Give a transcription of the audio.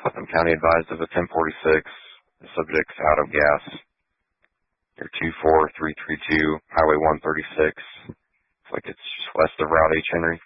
Putnam County advised of a 1046. The subject's out of gas. You're 24332, Highway 136. Looks like it's just west of Route H. Henry.